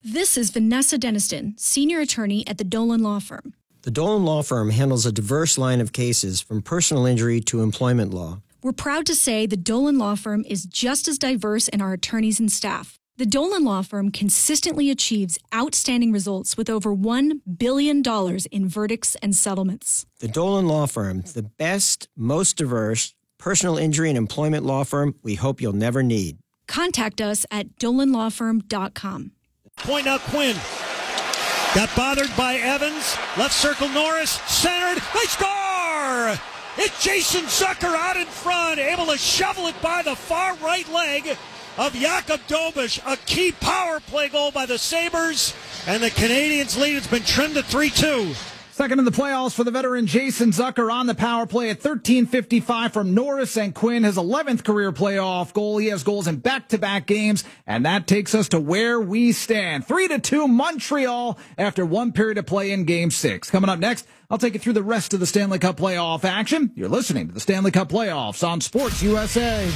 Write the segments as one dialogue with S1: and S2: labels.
S1: This is Vanessa Deniston, senior attorney at the Dolan Law Firm.
S2: The Dolan Law Firm handles a diverse line of cases from personal injury to employment law.
S1: We're proud to say the Dolan Law Firm is just as diverse in our attorneys and staff. The Dolan Law Firm consistently achieves outstanding results with over $1 billion in verdicts and settlements.
S2: The Dolan Law Firm, the best, most diverse personal injury and employment law firm we hope you'll never need.
S1: Contact us at dolanlawfirm.com.
S3: Point out Quinn. Got bothered by Evans. Left circle Norris. Centered. They score! It's Jason Zucker out in front. Able to shovel it by the far right leg of Jakub Dobiš. A key power play goal by the Sabres. And the Canadiens lead. It's been trimmed to 3-2.
S4: Second in the playoffs for the veteran Jason Zucker on the power play at 13:55 from Norris and Quinn, his 11th career playoff goal. He has goals in back-to-back games, and that takes us to where we stand. 3-2 Montreal after one period of play in Game 6. Coming up next, I'll take you through the rest of the Stanley Cup playoff action. You're listening to the Stanley Cup playoffs on Sports USA.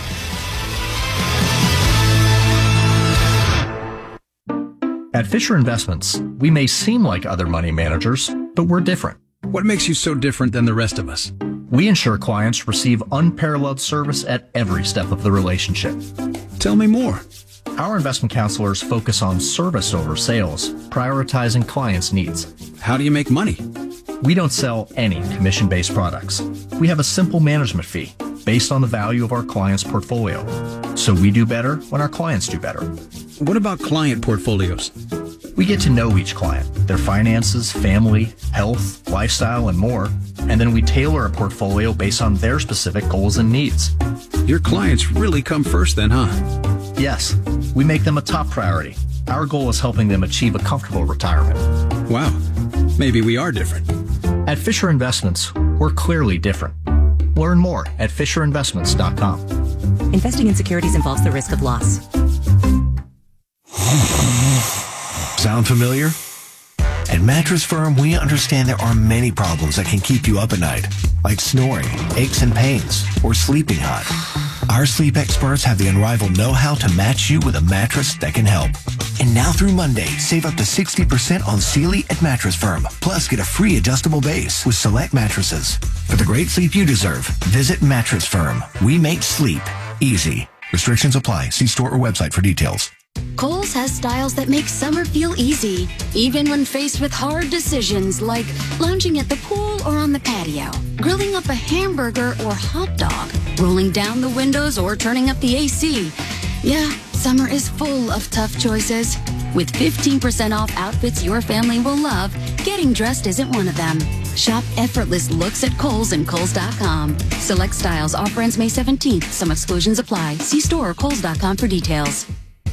S5: At Fisher Investments, we may seem like other money managers, but we're different.
S6: What makes you so different than the rest of us?
S5: We ensure clients receive unparalleled service at every step of the relationship.
S6: Tell me more.
S5: Our investment counselors focus on service over sales, prioritizing clients' needs.
S6: How do you make money?
S5: We don't sell any commission-based products. We have a simple management fee based on the value of our clients' portfolio. So we do better when our clients do better.
S6: What about client portfolios?
S5: We get to know each client, their finances, family, health, lifestyle, and more, and then we tailor a portfolio based on their specific goals and needs.
S6: Your clients really come first then, huh?
S5: Yes, we make them a top priority. Our goal is helping them achieve a comfortable retirement.
S6: Wow, maybe we are different.
S5: At Fisher Investments, we're clearly different. Learn more at FisherInvestments.com.
S7: Investing in securities involves the risk of loss.
S8: Sound familiar? At Mattress Firm, we understand there are many problems that can keep you up at night, like snoring, aches and pains, or sleeping hot. Our sleep experts have the unrivaled know-how to match you with a mattress that can help. And now through Monday, save up to 60% on Sealy at Mattress Firm. Plus, get a free adjustable base with select mattresses. For the great sleep you deserve, visit Mattress Firm. We make sleep easy. Restrictions apply. See store or website for details.
S9: Kohl's has styles that make summer feel easy, even when faced with hard decisions like lounging at the pool or on the patio, grilling up a hamburger or hot dog, rolling down the windows or turning up the AC. Yeah, summer is full of tough choices. With 15% off outfits your family will love, getting dressed isn't one of them. Shop effortless looks at Kohl's and Kohl's.com. Select styles. Offer ends May 17th. Some exclusions apply. See store or Kohl's.com for details.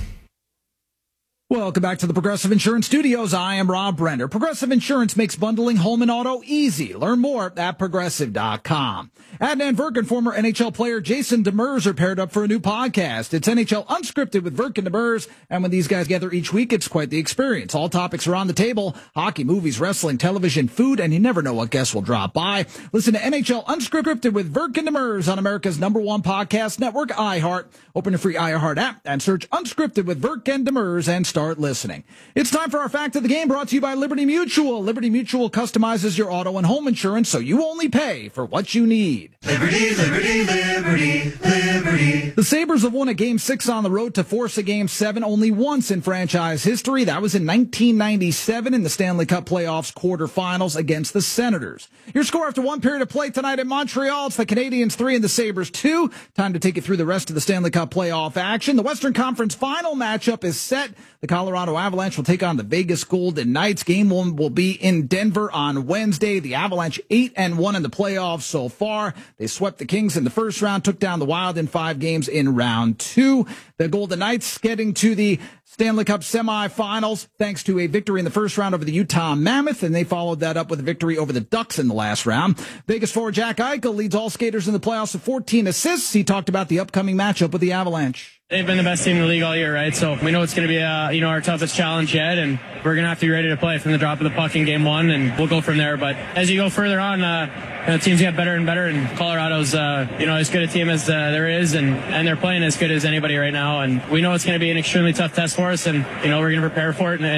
S4: Welcome back to the Progressive Insurance Studios. I am Rob Brenner. Progressive Insurance makes bundling home and auto easy. Learn more at Progressive.com. Adnan Virk and former NHL player Jason Demers are paired up for a new podcast. It's NHL Unscripted with Virk and Demers, and when these guys gather each week, it's quite the experience. All topics are on the table: hockey, movies, wrestling, television, food, and you never know what guests will drop by. Listen to NHL Unscripted with Virk and Demers on America's #1 podcast network, iHeart. Open a free iHeart app and search Unscripted with Virk and Demers and start listening. It's time for our Fact of the Game, brought to you by Liberty Mutual. Liberty Mutual customizes your auto and home insurance so you only pay for what you need.
S10: Liberty, liberty, liberty, liberty.
S4: The Sabres have won a Game 6 on the road to force a Game 7 only once in franchise history. That was in 1997 in the Stanley Cup playoffs quarterfinals against the Senators. Your score after one period of play tonight in Montreal: it's the Canadiens 3 and the Sabres 2. Time to take you through the rest of the Stanley Cup playoff action. The Western Conference final matchup is set. The Colorado Avalanche will take on the Vegas Golden Knights. Game 1 will be in Denver on Wednesday. The Avalanche 8-1 in the playoffs so far. They swept the Kings in the first round, took down the Wild in 5 games in round 2. The Golden Knights getting to the Stanley Cup semifinals thanks to a victory in the first round over the Utah Mammoth, and they followed that up with a victory over the Ducks in the last round. Vegas forward Jack Eichel leads all skaters in the playoffs with 14 assists. He talked about the upcoming matchup with the Avalanche.
S11: They've been the best team in the league all year, right? So we know it's going to be, our toughest challenge yet, and we're going to have to be ready to play from the drop of the puck in Game 1, and we'll go from there. But as you go further on, teams get better and better, and Colorado's, as good a team as there is, and they're playing as good as anybody right now. And we know it's going to be an extremely tough test for us, and we're going to prepare for it. And